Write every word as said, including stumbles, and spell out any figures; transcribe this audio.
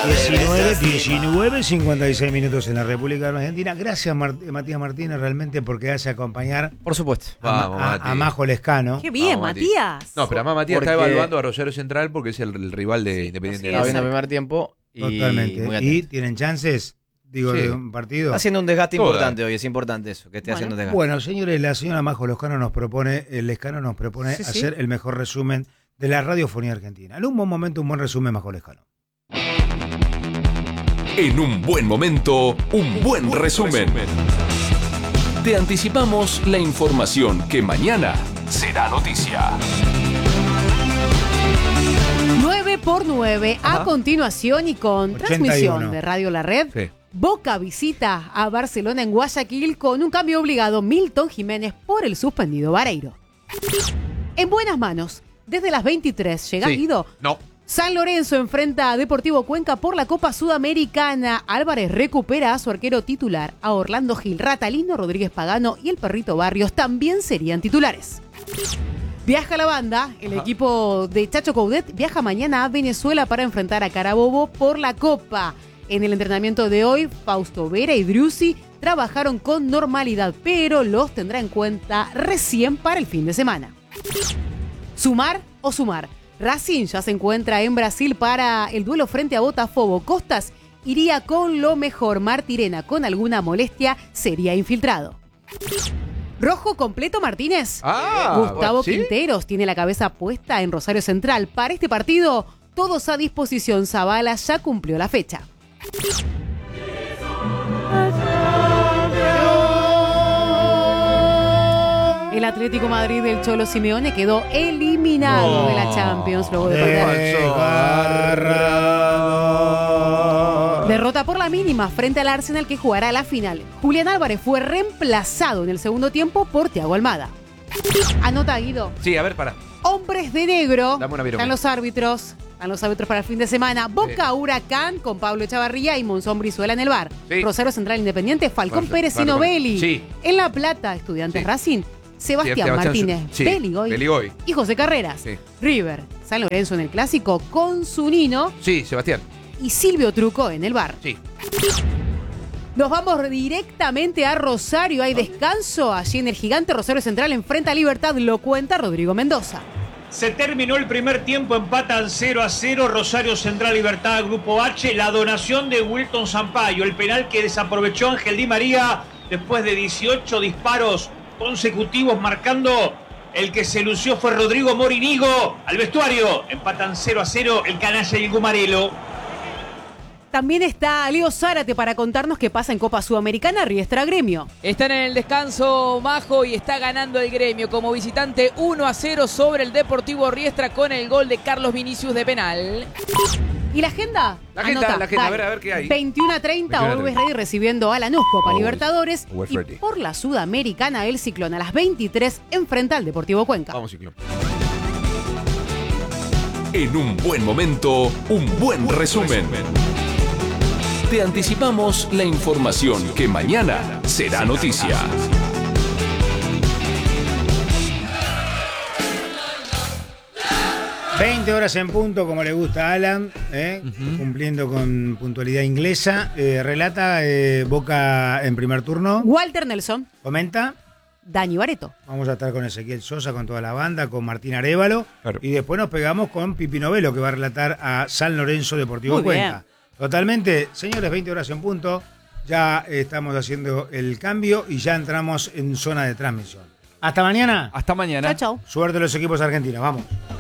diecinueve, diecinueve, cincuenta y seis minutos en la República Argentina. Gracias, Mart- Matías Martínez, realmente, porque hace acompañar Por supuesto. a, Vamos, a- Mati. a Majo Lescano. Qué bien, Vamos, Mati. Matías. No, pero además Matías Porque- está evaluando a Rosario Central porque es el, el rival de Independiente de Está la viendo el Plata. primer tiempo y Totalmente. muy Y atento. tienen chances, digo, Sí. de un partido. Está haciendo un desgaste Toda. importante hoy, es importante eso, que esté Bueno. haciendo un desgaste. Bueno, señores, la señora Majo Lescano nos propone, el Lescano nos propone Sí, sí. hacer el mejor resumen de la radiofonía argentina. En un buen momento, un buen resumen, Majo Lescano. En un buen momento, un buen resumen. Te anticipamos la información que mañana será noticia. nueve por nueve, a Ajá. continuación y con ochenta y transmisión uno. de Radio La Red. Sí. Boca visita a Barcelona en Guayaquil con un cambio obligado. Milton Jiménez por el suspendido Vareiro. En buenas manos, desde las veintitrés, ¿llega Sí. Guido? No. San Lorenzo enfrenta a Deportivo Cuenca por la Copa Sudamericana. Álvarez recupera a su arquero titular. A Orlando Gil, Ratalino, Rodríguez Pagano y el Perrito Barrios también serían titulares. Viaja la banda, el Ajá. equipo de Chacho Coudet viaja mañana a Venezuela para enfrentar a Carabobo por la Copa. En el entrenamiento de hoy, Fausto Vera y Driussi trabajaron con normalidad, pero los tendrá en cuenta recién para el fin de semana. ¿Sumar o sumar? Racing ya se encuentra en Brasil para el duelo frente a Botafogo. Costas iría con lo mejor. Martirena, con alguna molestia, sería infiltrado. Rojo completo Martínez. Ah, Gustavo ¿sí? Quinteros tiene la cabeza puesta en Rosario Central. Para este partido, todos a disposición. Zavala ya cumplió la fecha. El Atlético Madrid del Cholo Simeone quedó eliminado No. de la Champions luego de perder. Desgarrador. Derrota por la mínima frente al Arsenal, que jugará la final. Julián Álvarez fue reemplazado en el segundo tiempo por Thiago Almada. Anota, Guido. Sí, a ver, pará. Hombres de negro. Dame una virome. Están los árbitros. Están los árbitros para el fin de semana. Boca Huracán con Pablo Echavarría y Monzón Brizuela en el bar. Sí. Rosario Central Independiente, Falcón Falcón, Pérez y Falcón. Novelli. Sí. En La Plata, Estudiantes Sí. Racing, Sebastián Sebastián Martínez, sí. Beligoy, Beligoy. y José Carreras. Sí. River, San Lorenzo en el Clásico con Zunino Sí, Sebastián. y Silvio Truco en el bar. Sí. Nos vamos directamente a Rosario. Hay descanso. Allí en el gigante Rosario Central enfrenta a Libertad. Lo cuenta Rodrigo Mendoza. Se terminó el primer tiempo, empatan cero a cero Rosario Central Libertad, Grupo H. La donación de Wilton Sampaio, el penal que desaprovechó Ángel Di María después de dieciocho disparos consecutivos marcando. El que se lució fue Rodrigo Morinigo. Al vestuario, empatan cero a cero el canalla y el Gumarelo. También está Leo Zárate para contarnos qué pasa en Copa Sudamericana, Riestra Gremio. Están en el descanso Majo y está ganando el Gremio como visitante uno a cero sobre el Deportivo Riestra con el gol de Carlos Vinicius de penal. ¿Y la agenda? La agenda, Anota, la agenda, a dale. ver, a ver qué hay. veintiuno a treinta, veintiuno a Always treinta. Ready recibiendo a Lanús, Copa Always- Libertadores. Always Y ready. por la Sudamericana, el Ciclón a las veintitrés enfrenta al Deportivo Cuenca. Vamos, Ciclón. En un buen momento, un buen resumen. Te anticipamos la información que mañana será noticia. veinte horas en punto, como le gusta a Alan, ¿eh? Cumpliendo con puntualidad inglesa. Eh, relata eh, Boca en primer turno. Walter Nelson, Comenta. Dani Bareto. Vamos a estar con Ezequiel Sosa, con toda la banda, con Martín Arévalo. Claro. Y después nos pegamos con Pipi Novelo, que va a relatar a San Lorenzo Deportivo Muy Cuenca. bien. Totalmente, señores, veinte horas en punto. Ya estamos haciendo el cambio y ya entramos en zona de transmisión. Hasta mañana. Hasta mañana. Chao, chao. Suerte a los equipos argentinos. Vamos.